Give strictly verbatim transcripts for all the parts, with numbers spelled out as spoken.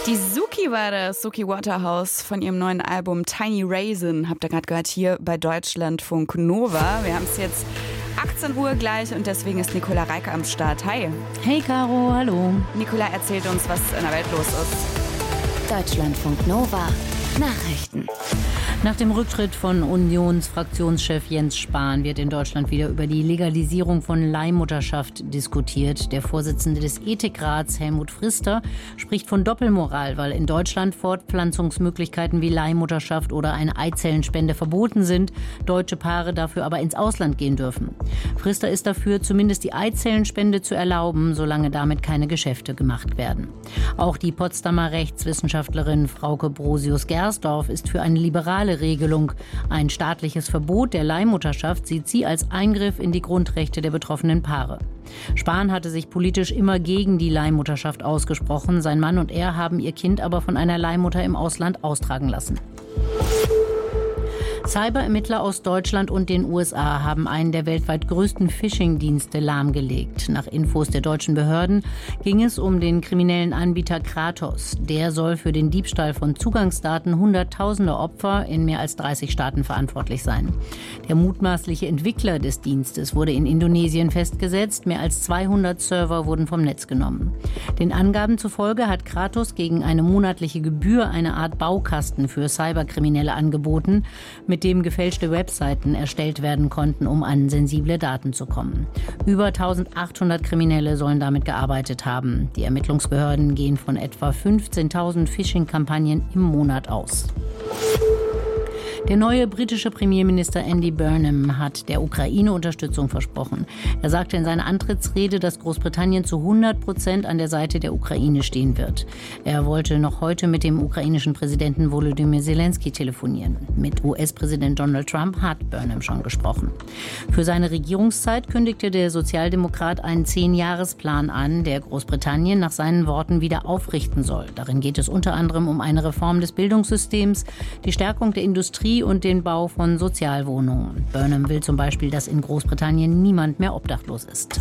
Die Suki war das, Suki Waterhouse von ihrem neuen Album Tiny Raisin. Habt ihr gerade gehört hier bei Deutschlandfunk Nova. Wir haben es jetzt achtzehn Uhr gleich und deswegen ist Nicola Reike am Start. Hi. Hey Caro, hallo. Nicola erzählt uns, was in der Welt los ist. Deutschlandfunk Nova. Nachrichten. Nach dem Rücktritt von Unionsfraktionschef Jens Spahn wird in Deutschland wieder über die Legalisierung von Leihmutterschaft diskutiert. Der Vorsitzende des Ethikrats, Helmut Frister, spricht von Doppelmoral, weil in Deutschland Fortpflanzungsmöglichkeiten wie Leihmutterschaft oder eine Eizellenspende verboten sind, deutsche Paare dafür aber ins Ausland gehen dürfen. Frister ist dafür, zumindest die Eizellenspende zu erlauben, solange damit keine Geschäfte gemacht werden. Auch die Potsdamer Rechtswissenschaftlerin Frauke Brosius-Gersdorf ist für eine liberale Regelung. Ein staatliches Verbot der Leihmutterschaft sieht sie als Eingriff in die Grundrechte der betroffenen Paare. Spahn hatte sich politisch immer gegen die Leihmutterschaft ausgesprochen. Sein Mann und er haben ihr Kind aber von einer Leihmutter im Ausland austragen lassen. Cyberermittler aus Deutschland und den U S A haben einen der weltweit größten Phishing-Dienste lahmgelegt. Nach Infos der deutschen Behörden ging es um den kriminellen Anbieter Kratos. Der soll für den Diebstahl von Zugangsdaten hunderttausender Opfer in mehr als dreißig Staaten verantwortlich sein. Der mutmaßliche Entwickler des Dienstes wurde in Indonesien festgesetzt. Mehr als zweihundert Server wurden vom Netz genommen. Den Angaben zufolge hat Kratos gegen eine monatliche Gebühr eine Art Baukasten für Cyberkriminelle angeboten, mit dem gefälschte Webseiten erstellt werden konnten, um an sensible Daten zu kommen. Über eintausendachthundert Kriminelle sollen damit gearbeitet haben. Die Ermittlungsbehörden gehen von etwa fünfzehntausend Phishing-Kampagnen im Monat aus. Der neue britische Premierminister Andy Burnham hat der Ukraine Unterstützung versprochen. Er sagte in seiner Antrittsrede, dass Großbritannien zu hundert Prozent an der Seite der Ukraine stehen wird. Er wollte noch heute mit dem ukrainischen Präsidenten Volodymyr Zelensky telefonieren. Mit U S-Präsident Donald Trump hat Burnham schon gesprochen. Für seine Regierungszeit kündigte der Sozialdemokrat einen Zehn-Jahres-Plan an, der Großbritannien nach seinen Worten wieder aufrichten soll. Darin geht es unter anderem um eine Reform des Bildungssystems, die Stärkung der Industrie und den Bau von Sozialwohnungen. Burnham will zum Beispiel, dass in Großbritannien niemand mehr obdachlos ist.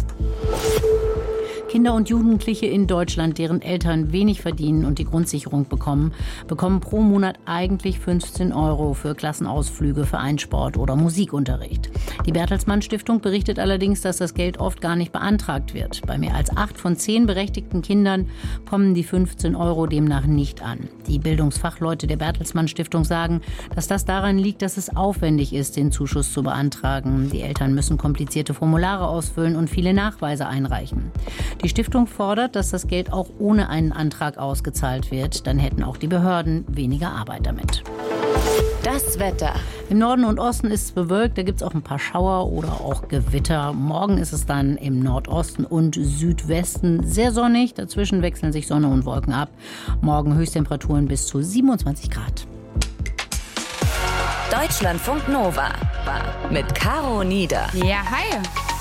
Kinder und Jugendliche in Deutschland, deren Eltern wenig verdienen und die Grundsicherung bekommen, bekommen pro Monat eigentlich fünfzehn Euro für Klassenausflüge, Vereinssport oder Musikunterricht. Die Bertelsmann Stiftung berichtet allerdings, dass das Geld oft gar nicht beantragt wird. Bei mehr als acht von zehn berechtigten Kindern kommen die fünfzehn Euro demnach nicht an. Die Bildungsfachleute der Bertelsmann Stiftung sagen, dass das daran liegt, dass es aufwendig ist, den Zuschuss zu beantragen. Die Eltern müssen komplizierte Formulare ausfüllen und viele Nachweise einreichen. Die Stiftung fordert, dass das Geld auch ohne einen Antrag ausgezahlt wird. Dann hätten auch die Behörden weniger Arbeit damit. Das Wetter. Im Norden und Osten ist es bewölkt, da gibt es auch ein paar Schauer oder auch Gewitter. Morgen ist es dann im Nordosten und Südwesten sehr sonnig. Dazwischen wechseln sich Sonne und Wolken ab. Morgen Höchsttemperaturen bis zu siebenundzwanzig Grad. Deutschlandfunk Nova mit Caro Nieder. Ja, hi.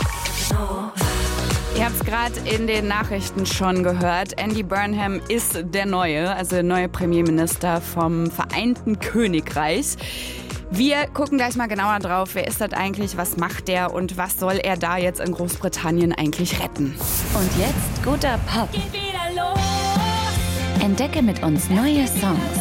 Ihr habt es gerade in den Nachrichten schon gehört. Andy Burnham ist der neue, also der neue Premierminister vom Vereinten Königreich. Wir gucken gleich mal genauer drauf, wer ist das eigentlich, was macht der und was soll er da jetzt in Großbritannien eigentlich retten. Und jetzt guter Pop. Geht wieder los. Entdecke mit uns neue Songs.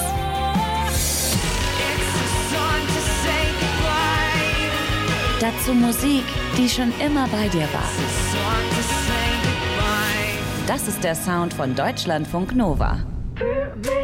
Dazu Musik, die schon immer bei dir war. Das ist der Sound von Deutschlandfunk Nova.